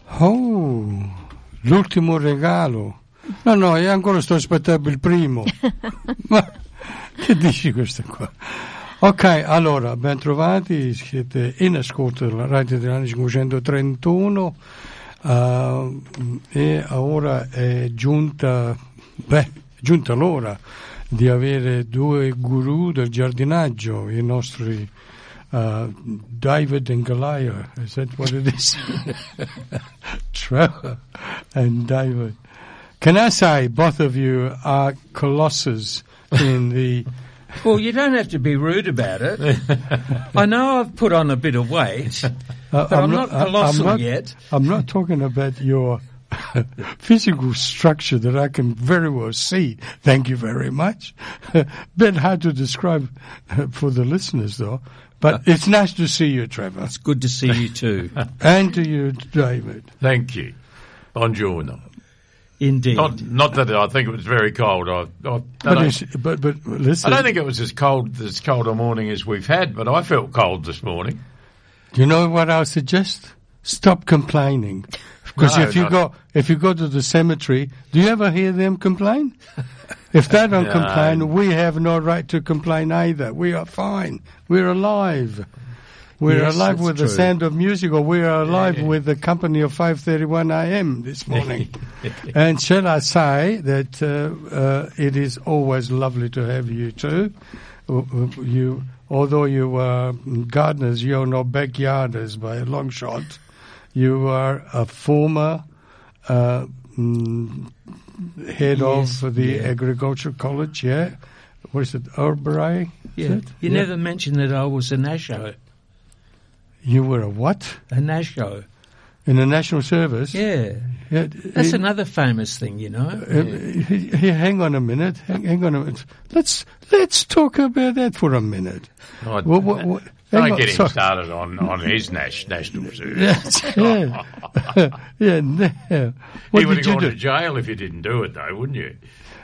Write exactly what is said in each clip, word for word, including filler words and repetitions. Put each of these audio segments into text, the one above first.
Oh, l'ultimo regalo. No, no, io ancora sto aspettando il primo. Ma che dici questa qua? Ok, allora, ben trovati, siete in ascolto della Radio Italiana cinquecentotrentuno uh, e ora è giunta, beh, è giunta l'ora di avere due guru del giardinaggio, i nostri uh, David and Goliath, is that what it is? Trevor and David. Can I say both of you are colossus in the... Well, you don't have to be rude about it. I know I've put on a bit of weight, uh, but I'm, I'm not, not colossal I'm not, yet. I'm not talking about your physical structure that I can very well see. Thank you very much. Bit hard to describe for the listeners, though. But it's nice to see you, Trevor. It's good to see you too. And to you, David. Thank you. Buongiorno. Indeed. Not, not that I think it was very cold. I, I, I, but, don't, but, but listen. I don't think it was as cold as cold a morning as we've had, but I felt cold this morning. You know what I suggest? Stop complaining. Because no, if you not. go if you go to the cemetery, do you ever hear them complain? If they don't no. complain, we have no right to complain either. We are fine. We're alive. We're yes, alive with true. the sound of music, or we're alive yeah. with the company of five thirty-one a m this morning. And shall I say that uh, uh, it is always lovely to have you too. You, although you are gardeners, you're not backyarders by a long shot. You are a former uh, mm, head yes, of the yeah. agricultural college, yeah? What is it, Albury? Yeah. It? You yeah. never mentioned that I was a Nasho. You were a what? A Nasho. In the national service? Yeah. yeah That's it, another famous thing, you know. Uh, yeah. Hang on a minute. Hang, hang on a minute. Let's let's talk about that for a minute. Oh, what, what, what, don't on, get him sorry. started on, on his nas- national service. yeah. yeah. No. What you would have gone do? to jail if you didn't do it, though, wouldn't you?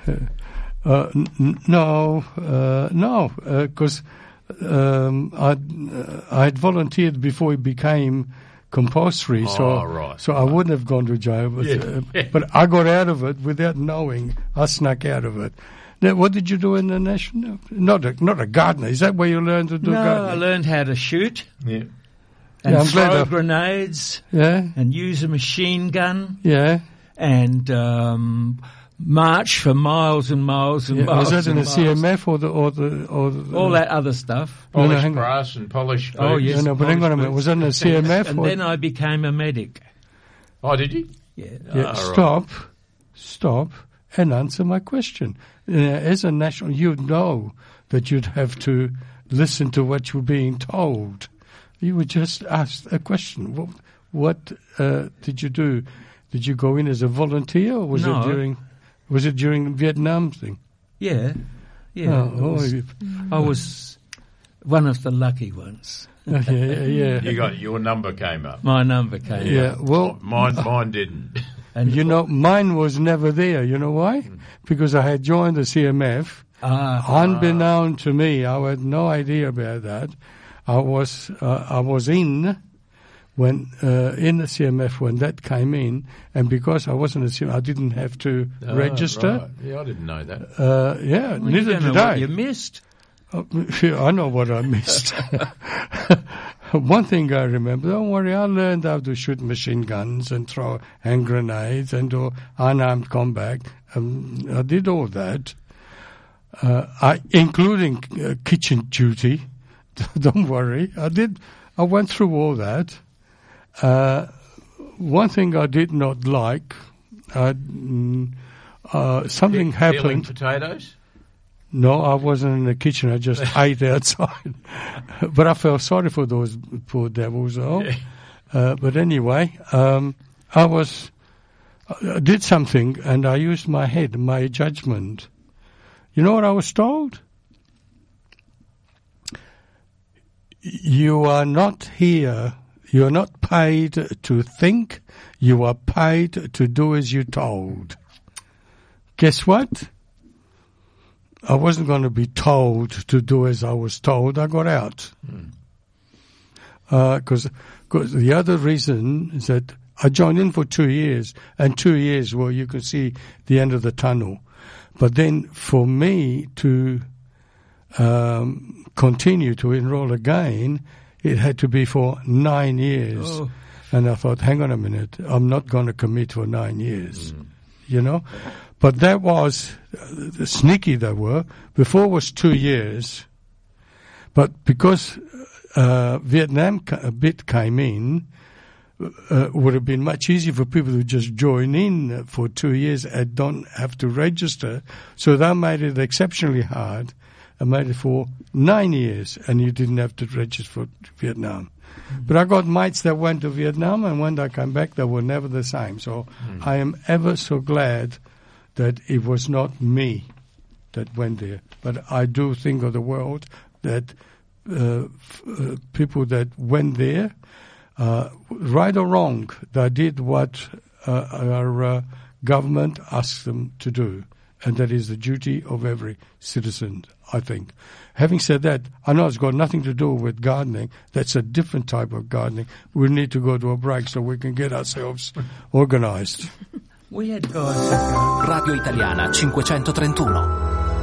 Uh, uh, n- no, uh, no, because uh, um, I'd, uh, I'd volunteered before it became compulsory, oh, so right, so right. I wouldn't have gone to jail. But, yeah. uh, but I got out of it without knowing. I snuck out of it. Now, what did you do in the national? Not a, not a gardener. Is that where you learned to do no, gardening? I learned how to shoot. Yeah. And yeah, I'm throw glad grenades. Yeah. And use a machine gun. Yeah. And um, march for miles and miles and yeah. miles. Was that in the miles. C M F or the or the or the, all that other stuff? Polish no, no, brass and polish. Oh boots. yes. No, no, but hang on a minute. Was that in the C M F? And or then I became a medic. Oh, did you? Yeah. Yeah. Oh, stop, right. stop, and answer my question. Uh, as a national, you know that you'd have to listen to what you're being told. You would just ask a question. What, what uh, did you do? Did you go in as a volunteer, or was no. it during? Was it during the Vietnam thing? Yeah, yeah. Oh, I, was, oh, I was one of the lucky ones. yeah, yeah, yeah. You got your number came up. My number came yeah, up. well, mine, mine didn't. And you know, mine was never there. You know why? Mm. Because I had joined the C M F. Ah, Unbeknown to me, I had no idea about that. I was uh, I was in when uh, in the C M F when that came in, and because I wasn't a C M F, I didn't have to oh, register. Right. Yeah, I didn't know that. Uh, yeah, well, neither you don't did know I. What you missed. Uh, I know what I missed. One thing I remember, don't worry, I learned how to shoot machine guns and throw hand grenades and do unarmed combat. Um, I did all that, uh, I, including uh, kitchen duty. Don't worry, I did. I went through all that. Uh, one thing I did not like, I, mm, uh, something Pe- happened. Peeling potatoes? No, I wasn't in the kitchen. I just ate outside. But I felt sorry for those poor devils, though. Yeah. Uh, but anyway, um, I was I did something, and I used my head, my judgment. You know what I was told? You are not here. You are not paid to think. You are paid to do as you're told. Guess what? I wasn't going to be told to do as I was told. I got out. Because mm. uh, the other reason is that I joined in for two years, and two years where you could see the end of the tunnel. But then for me to um, continue to enroll again, it had to be for nine years. Oh. And I thought, hang on a minute, I'm not going to commit for nine years, mm. you know. But that was uh, sneaky they were. Before was two years. But because uh, Vietnam a bit came in, uh, would have been much easier for people to just join in for two years and don't have to register. So that made it exceptionally hard. I made it for nine years, and you didn't have to register for Vietnam. Mm-hmm. But I got mates that went to Vietnam, and when they came back, they were never the same. So mm. I am ever so glad that it was not me that went there. But I do think of the world that uh, f- uh, people that went there, uh, right or wrong, they did what uh, our uh, government asked them to do. And that is the duty of every citizen, I think. Having said that, I know it's got nothing to do with gardening. That's a different type of gardening. We need to go to a break so we can get ourselves organized. We had guys. Radio Italiana cinquecentotrentuno.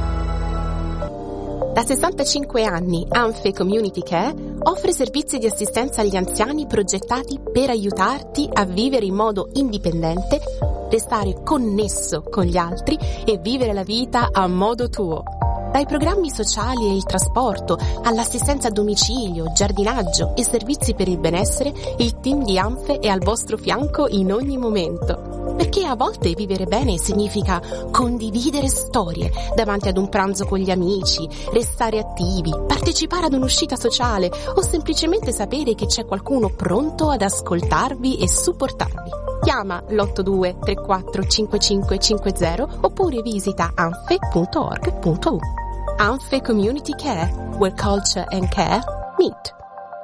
Da sessantacinque anni Anfe Community Care offre servizi di assistenza agli anziani progettati per aiutarti a vivere in modo indipendente, restare connesso con gli altri e vivere la vita a modo tuo. Dai programmi sociali e il trasporto, all'assistenza a domicilio, giardinaggio e servizi per il benessere, il team di Anfe è al vostro fianco in ogni momento. Perché a volte vivere bene significa condividere storie davanti ad un pranzo con gli amici, restare attivi, partecipare ad un'uscita sociale o semplicemente sapere che c'è qualcuno pronto ad ascoltarvi e supportarvi. Chiama l'otto due tre quattro cinque cinque cinque zero oppure visita anfe punto org punto u. Anfe Community Care, where culture and care meet.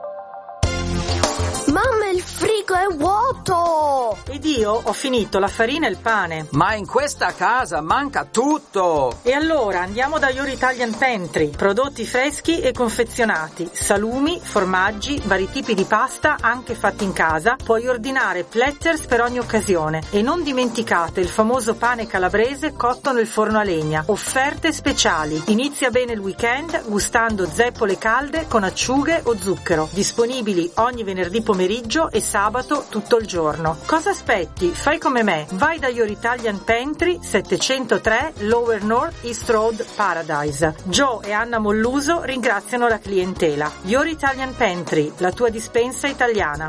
Mamma, il frigo è vuoto! Ed io ho finito la farina e il pane. Ma in questa casa manca tutto! E allora andiamo da Your Italian Pantry. Prodotti freschi e confezionati, salumi, formaggi, vari tipi di pasta anche fatti in casa. Puoi ordinare platters per ogni occasione. E non dimenticate il famoso pane calabrese cotto nel forno a legna. Offerte speciali. Inizia bene il weekend gustando zeppole calde con acciughe o zucchero. Disponibili ogni venerdì pomeriggio e sabato tutto il giorno. Cosa aspetti? Fai come me. Vai da Your Italian Pantry, settecentotre Lower North East Road, Paradise. Joe e Anna Molluso ringraziano la clientela. Your Italian Pantry, la tua dispensa italiana.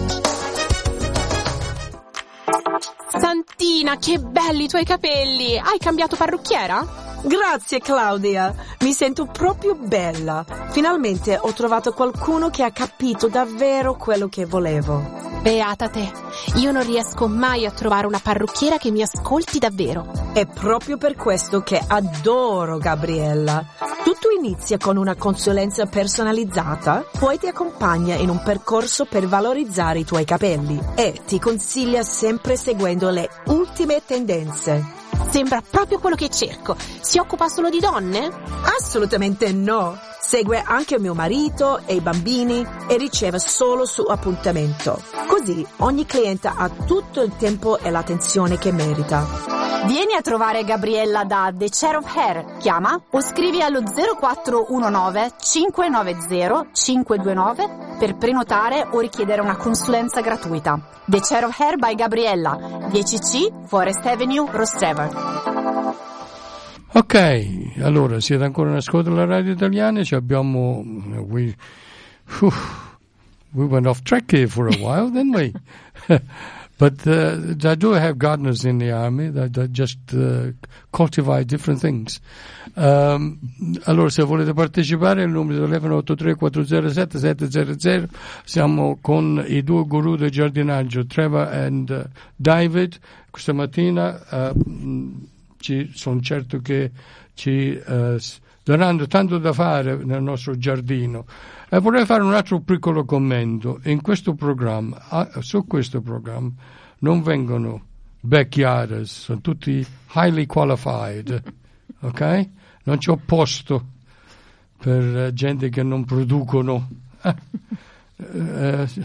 Santina, che belli i tuoi capelli! Hai cambiato parrucchiera? Grazie Claudia, mi sento proprio bella. Finalmente ho trovato qualcuno che ha capito davvero quello che volevo. Beata te, io non riesco mai a trovare una parrucchiera che mi ascolti davvero. È proprio per questo che adoro Gabriella. Tutto inizia con una consulenza personalizzata, poi ti accompagna in un percorso per valorizzare i tuoi capelli e ti consiglia sempre seguendo le ultime tendenze. Sembra proprio quello che cerco. Si occupa solo di donne? Assolutamente no. Segue anche mio marito e i bambini e riceve solo su appuntamento. Così ogni clienta ha tutto il tempo e l'attenzione che merita. Vieni a trovare Gabriella da The Chair of Hair. Chiama o scrivi allo zero quattro uno nove cinque nove zero cinque due nove per prenotare o richiedere una consulenza gratuita. The Chair of Hair by Gabriella, dieci C Forest Avenue, Rostrevor. Ok, allora siete ancora in ascolto della radio italiana, ci abbiamo we, whew, we went off track here for a while, didn't we? But uh, I do have gardeners in the army that, that just uh, cultivate different things. Um, allora, se volete partecipare, il numero di telefono otto tre quattro zero sette sette zero zero. Siamo con i due guru del giardinaggio, Trevor e uh, David. Questa mattina uh, ci, sono certo che ci uh, daranno tanto da fare nel nostro giardino. E vorrei fare un altro piccolo commento. In questo programma, su questo programma, non vengono backyarders, sono tutti highly qualified, ok? Non c'è posto per gente che non producono. Eh,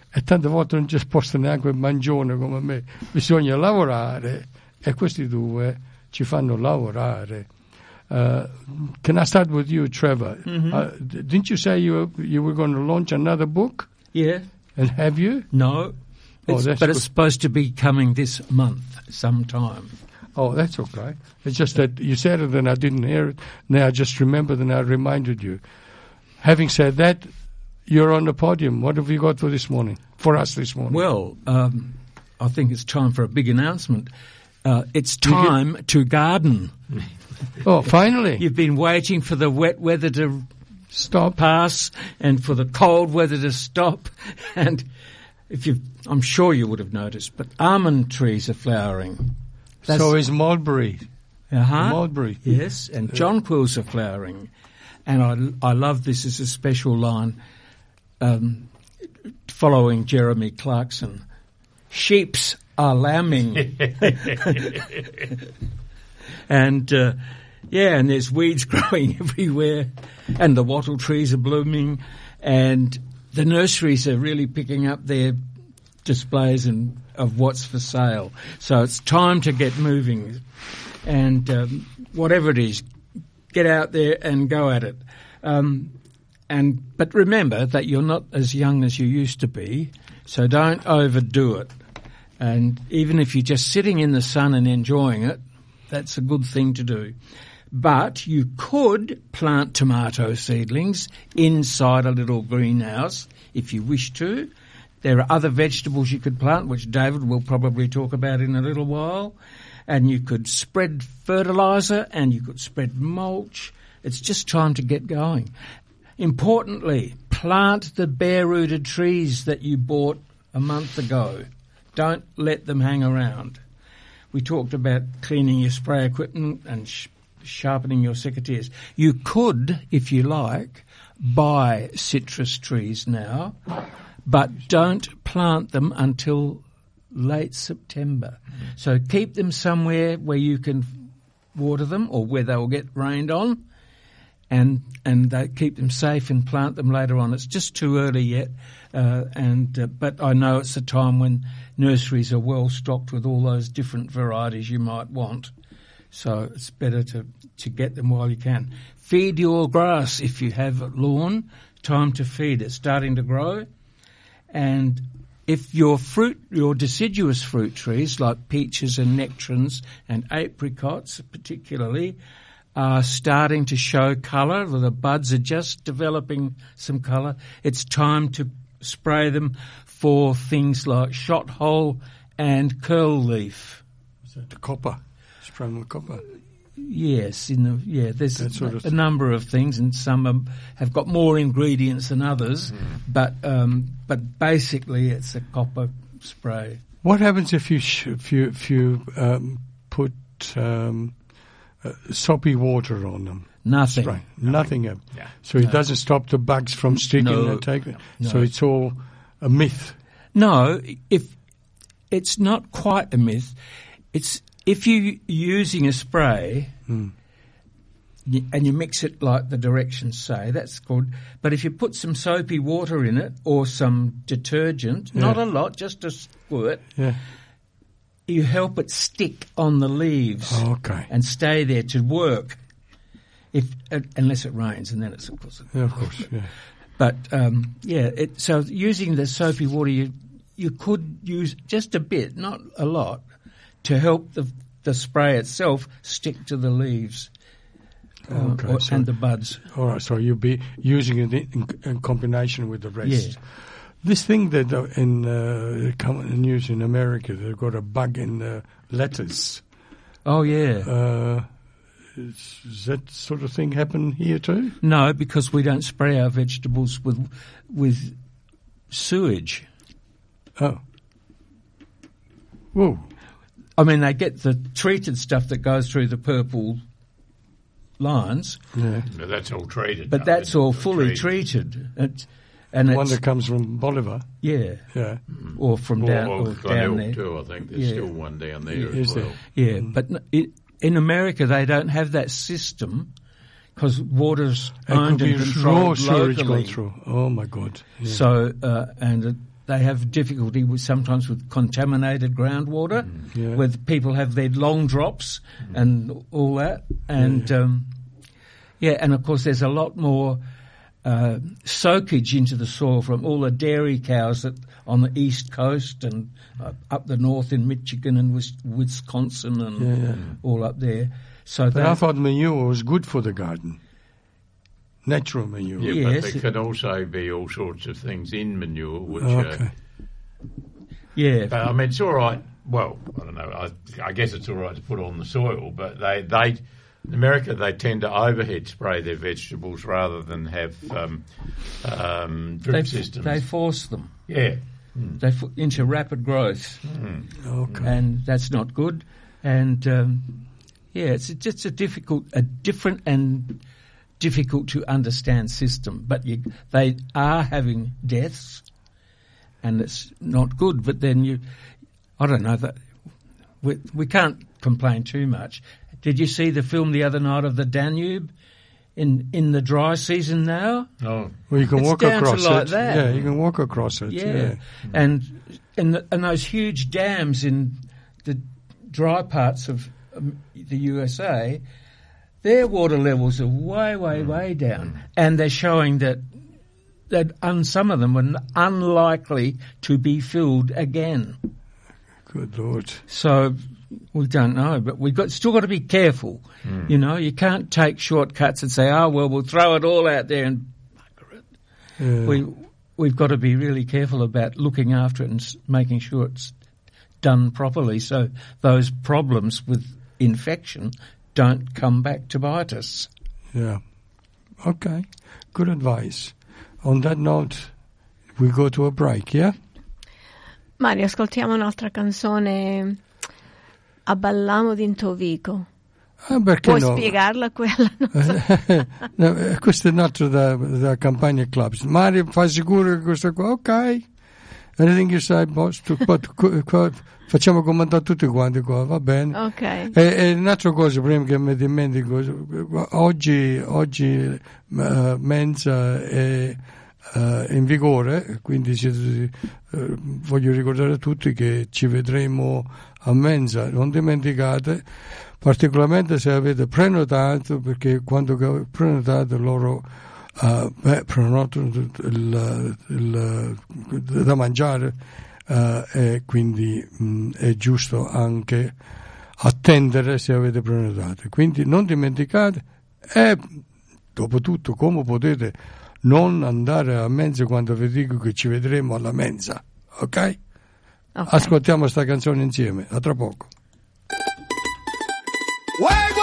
e tante volte non ci sposta neanche il mangione come me, bisogna lavorare e questi due ci fanno lavorare. Uh, can I start with you, Trevor? Mm-hmm. Uh, d- didn't you say you were, you were going to launch another book? Yeah. And have you? No. Oh, It's, that's but good. it's supposed to be coming this month sometime. Oh, that's okay. It's just that you said it and I didn't hear it. Now I just remembered and I reminded you. Having said that, you're on the podium. What have you got for this morning? For us this morning? Well, um, I think it's time for a big announcement. Uh, it's time to garden. Oh, finally. You've been waiting for the wet weather to stop, pass, and for the cold weather to stop. And if you, I'm sure you would have noticed, but almond trees are flowering. That's, so is mulberry. Uh-huh. Mulberry. Yes, and jonquils are flowering. And I, I love this as a special line, um, following Jeremy Clarkson. Sheeps are lambing. And, uh, yeah, and there's weeds growing everywhere, and the wattle trees are blooming, and the nurseries are really picking up their displays and of what's for sale. So it's time to get moving, and um, whatever it is, get out there and go at it. Um, and but remember that you're not as young as you used to be, so don't overdo it. And even if you're just sitting in the sun and enjoying it, that's a good thing to do. But you could plant tomato seedlings inside a little greenhouse if you wish to. There are other vegetables you could plant, which David will probably talk about in a little while. And you could spread fertiliser and you could spread mulch. It's just time to get going. Importantly, plant the bare-rooted trees that you bought a month ago. Don't let them hang around. We talked about cleaning your spray equipment and sh- sharpening your secateurs. You could, if you like, buy citrus trees now, but don't plant them until late September. So keep them somewhere where you can water them or where they will get rained on, and and they keep them safe and plant them later on. It's just too early yet, uh, and uh, but I know it's a time when nurseries are well stocked with all those different varieties you might want. So it's better to, to get them while you can. Feed your grass if you have a lawn. Time to feed. It's starting to grow. And if your fruit, your deciduous fruit trees like peaches and nectarines and apricots particularly are starting to show colour, the buds are just developing some colour, it's time to spray them for things like shot hole and curl leaf. Is that the copper? Spray them with copper? Yes, in the yeah. There's sort of a, a number of things, and some are, have got more ingredients than others. Mm. But um, but basically, it's a copper spray. What happens if you sh- if you if you um, put um, uh, soapy water on them? Nothing. Spray. Nothing. Nothing. Yeah. So it no. doesn't stop the bugs from sticking no. and taking. No. So it's all a myth. No, if it's not quite a myth, it's. If you're using a spray mm. and you mix it like the directions say, that's good. But if you put some soapy water in it or some detergent, yeah. not a lot, just a squirt, yeah. you help it stick on the leaves oh, okay. and stay there to work. If uh, unless it rains, and then it's of course. Yeah, of course, yeah. But um, yeah, it, so using the soapy water, you you could use just a bit, not a lot, to help the the spray itself stick to the leaves uh, okay, or, so, and the buds. All right, so you'll be using it in, in combination with the rest. Yeah. This thing that uh, in uh, common news in America, they've got a bug in uh, lettuce. Oh yeah. Uh, is, does that sort of thing happen here too? No, because we don't spray our vegetables with with sewage. Oh. Whoa. I mean, they get the treated stuff that goes through the purple lines. Yeah. No, that's all treated. But no, that's all fully treated. treated. It's, and the it's, one that comes from Bolivar. Yeah. Yeah. Mm. Or from or, down, or or Glenelg down there. too, I think. There's yeah. still one down there yeah, as is well. there? Yeah, mm. but it, in America they don't have that system because water's It owned could be and raw controlled sewage locally. going through. Oh, my God. Yeah. So, uh, and uh, they have difficulty with sometimes with contaminated groundwater, mm, yeah. where people have their long drops mm. and all that, and yeah. Um, yeah, and of course there's a lot more uh, soakage into the soil from all the dairy cows that on the east coast and uh, up the north in Michigan and Wis- Wisconsin and yeah, yeah. all up there. So but that, I thought manure was good for the garden. Natural manure. Yeah, yes, but there can also be all sorts of things in manure which okay. are... Yeah. But, I mean, it's all right. Well, I don't know. I, I guess it's all right to put on the soil, but they... they in America, they tend to overhead spray their vegetables rather than have um, um, drip they, systems. They force them. Yeah. Mm. They f- into rapid growth. Mm. Okay. And that's not good. And, um, yeah, it's just a difficult, a different and difficult to understand system. But you, they are having deaths, and it's not good. But then you, I don't know, that we, we can't complain too much. Did you see the film the other night of the Danube in in the dry season now? Oh, well, you can it's walk down across to like it. that. Yeah, you can walk across it. Yeah, yeah. and and the, and those huge dams in the dry parts of um, the U S A, their water levels are way, way, way down, and they're showing that that um, some of them are unlikely to be filled again. Good Lord. So. We don't know, but we've got still got to be careful. Mm. You know, you can't take shortcuts and say, "Oh well, we'll throw it all out there and bugger it." Yeah. We we've got to be really careful about looking after it and s- making sure it's done properly, so those problems with infection don't come back to bite us. Yeah. Okay. Good advice. On that note, we go to a break. Yeah. Mario, ascoltiamo un'altra canzone. Abballamo d'Intovico. Ah, perché Puoi no? spiegarla quella? No, questo è un altro da, da Campania Clubs. Mario, fai sicuro che questo qua? Ok. Anything you say, boss? Tu, tu, qua, facciamo comandare tutti quanti qua, va bene. Ok. E, e un'altra cosa, prima che mi dimentico, oggi, oggi uh, Mensa è uh, in vigore, quindi siete, uh, voglio ricordare a tutti che ci vedremo a Mensa, non dimenticate, particolarmente se avete prenotato, perché quando prenotate loro uh, beh, prenotano il, il, il, da mangiare uh, e quindi mh, è giusto anche attendere se avete prenotato. Quindi non dimenticate e dopo tutto come potete non andare a Mensa quando vi dico che ci vedremo alla Mensa, ok? Okay. Ascoltiamo sta canzone insieme, a tra poco. Where